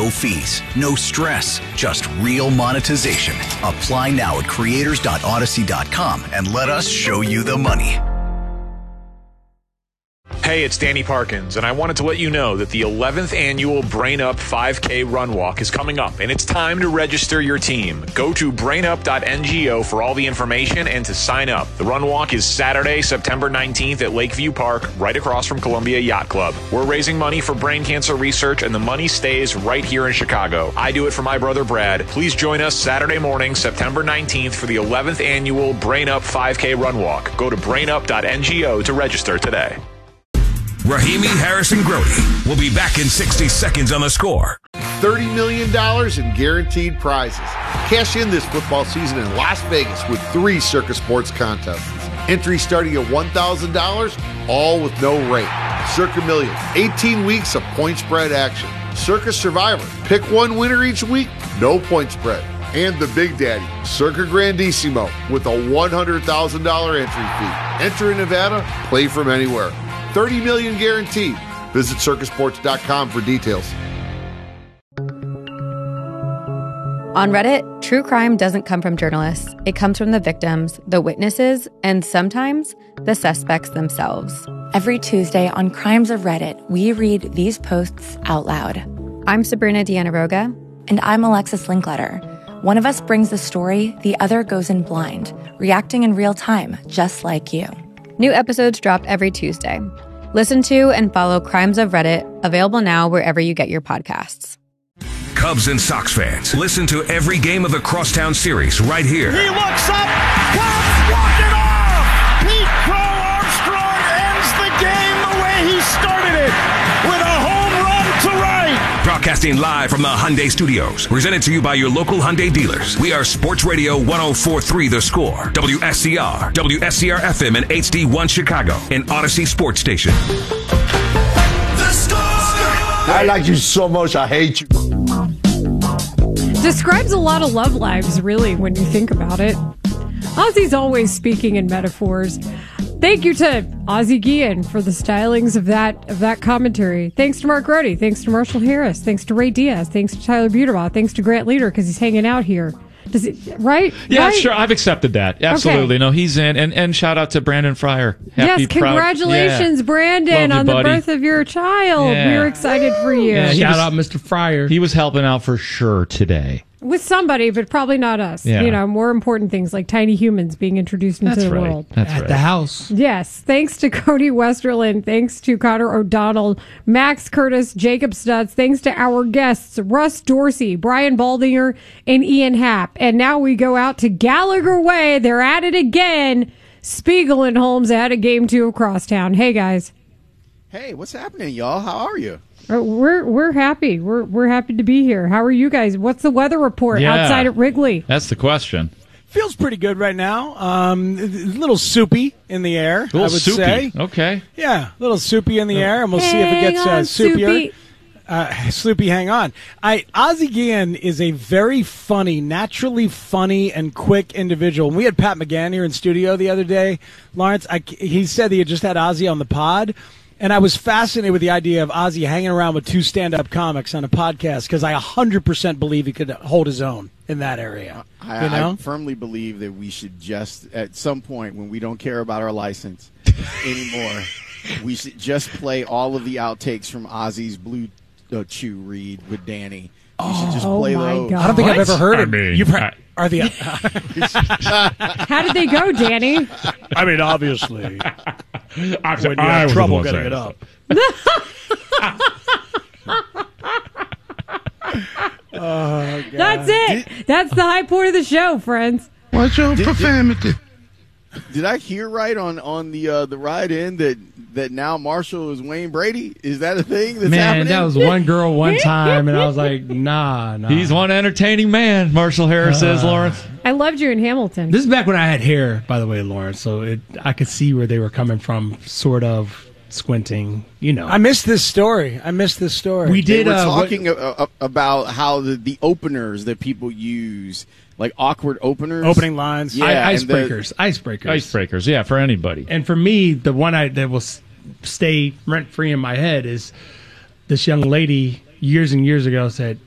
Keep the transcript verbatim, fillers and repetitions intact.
No fees, no stress, just real monetization. Apply now at creators dot odyssey dot com and let us show you the money. Hey, it's Danny Parkins, and I wanted to let you know that the eleventh annual Brain Up five K Run Walk is coming up, and it's time to register your team. Go to brain up dot n g o for all the information and to sign up. The Run Walk is Saturday, September nineteenth at Lakeview Park, right across from Columbia Yacht Club. We're raising money for brain cancer research, and the money stays right here in Chicago. I do it for my brother Brad. Please join us Saturday morning, September nineteenth for the eleventh annual Brain Up five K Run Walk. Go to brain up dot n g o to register today. Rahimi Harrison Grody will be back in sixty seconds on The Score. thirty million dollars in guaranteed prizes. Cash in this football season in Las Vegas with three Circus Sports contests. Entry starting at one thousand dollars, all with no rate. Circa Million, eighteen weeks of point spread action. Circus Survivor, pick one winner each week, no point spread. And the Big Daddy, Circa Grandissimo, with a one hundred thousand dollars entry fee. Enter in Nevada, play from anywhere. thirty million dollars guaranteed. Visit circus sports dot com for details. On Reddit, true crime doesn't come from journalists. It comes from the victims, the witnesses, and sometimes the suspects themselves. Every Tuesday on Crimes of Reddit, we read these posts out loud. I'm Sabrina Deanna-Roga. And I'm Alexis Linkletter. One of us brings the story, the other goes in blind, reacting in real time, just like you. New episodes drop every Tuesday. Listen to and follow Crimes of Reddit, available now wherever you get your podcasts. Cubs and Sox fans, listen to every game of the Crosstown Series right here. He looks up, Cubs walk it off! Pete Crow Armstrong ends the game the way he started it, with a home run to right! Broadcasting live from the Hyundai Studios. Presented to you by your local Hyundai dealers. We are Sports Radio one oh four point three The Score. W S C R, W S C R F M and H D one Chicago. And Odyssey Sports Station. The Score! I like you so much, I hate you. Describes a lot of love lives, really, when you think about it. Ozzy's always speaking in metaphors. Thank you to Ozzie Guillen for the stylings of that of that commentary. Thanks to Mark Grody. Thanks to Marshall Harris. Thanks to Ray Diaz. Thanks to Tyler Buterbaugh. Thanks to Grant Leader because he's hanging out here. Does it right? Yeah, right? sure. I've accepted that. Absolutely. Okay. No, he's in. And and shout out to Brandon Fryer. Happy, yes, congratulations, proud, yeah. Brandon, you, on the buddy. birth of your child. Yeah. We're excited for you. Yeah, Shout was, out Mister Fryer. He was helping out for sure today. With somebody, but probably not us. Yeah. You know, more important things like tiny humans being introduced into That's the right. world. That's At right. the house. Yes. Thanks to Cody Westerland. Thanks to Connor O'Donnell, Max Curtis, Jacob Stutz. Thanks to our guests, Russ Dorsey, Brian Baldinger, and Ian Happ. And now we go out to Gallagher Way. They're at it again. Spiegel and Holmes at a game two of Crosstown. Hey, guys. Hey, what's happening, y'all? How are you? We're we're happy. We're we're happy to be here. How are you guys? What's the weather report Yeah. outside at Wrigley? That's the question. Feels pretty good right now. Um, a little soupy in the air, A little I would soupy. say. Okay. Yeah, a little soupy in the air, and we'll see if it Hang gets uh, on, soupier. Soupy. Uh, Sloopy, hang on. I Ozzie Guillen is a very funny, naturally funny and quick individual. We had Pat McGann here in studio the other day. Lawrence, I, he said he had just had Ozzie on the pod. And I was fascinated with the idea of Ozzie hanging around with two stand-up comics on a podcast because I one hundred percent believe he could hold his own in that area. I, you know? I firmly believe that we should just, at some point when we don't care about our license anymore, we should just play all of the outtakes from Ozzie's Blue uh, Chew read with Danny. We should just Oh play my those. God. I don't think What? I've ever heard I it. mean, you pra- I- are the How did they go, Danny? I mean, obviously, I, when you have trouble getting it up. Oh, God. That's it. That's the high point of the show, friends. What's your Did- profanity? Did I hear right on on the uh, the ride in that that now Marshall is Wayne Brady? Is that a thing that's Man, happening? that was one girl one time, and I was like, nah, nah. He's one entertaining man, Marshall Harris says, Uh, Lawrence. I loved you in Hamilton. This is back when I had hair, by the way, Lawrence, so it, I could see where they were coming from, sort of squinting, you know. I missed this story. I missed this story. We They did were uh, what- talking a- a- about how the, the openers that people use, like awkward openers, Opening lines. Yeah, I- and the- icebreakers, icebreakers, Icebreakers, yeah, for anybody. And for me, the one I that will s- stay rent free in my head is this young lady years and years ago said,